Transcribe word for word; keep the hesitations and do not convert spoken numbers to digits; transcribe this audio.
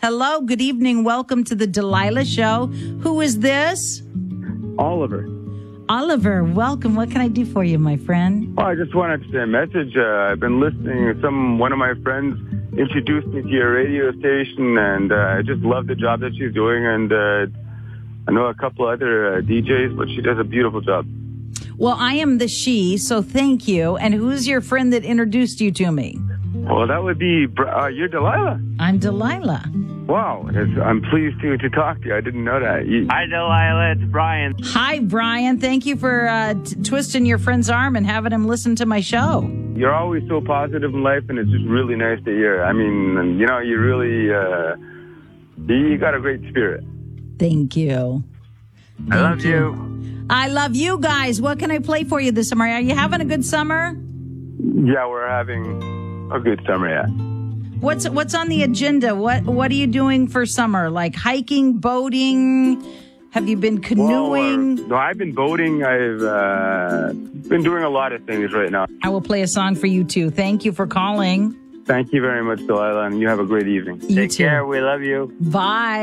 Hello, good evening. Welcome to the Delilah Show. Who is this? Oliver. Oliver, welcome. What can I do for you, my friend? Oh, I just wanted to say a message. Uh, I've been listening. Some one of my friends introduced me to your radio station, and uh, I just love the job that she's doing. And uh, I know a couple other uh, D Js, but she does a beautiful job. Well, I am the she, so thank you. And who's your friend that introduced you to me? Well, that would be, uh, you're Delilah. I'm Delilah. Wow, it's, I'm pleased to, to talk to you. I didn't know that. You, Hi, Delilah. It's Brian. Hi, Brian. Thank you for uh, t- twisting your friend's arm and having him listen to my show. you're always so positive in life, and it's just really nice to hear. I mean, you know, you really, uh, you got a great spirit. Thank you. I love you. I love you guys. What can I play for you this summer? Are you having a good summer? Yeah, we're having a good summer, yeah. What's what's on the agenda? What what are you doing for summer? Like hiking, boating? Have you been canoeing? Well, no, I've been boating. I've uh, been doing a lot of things right now. I will play a song for you too. Thank you for calling. Thank you very much, Delilah, and you have a great evening. You Take too. care. We love you. Bye.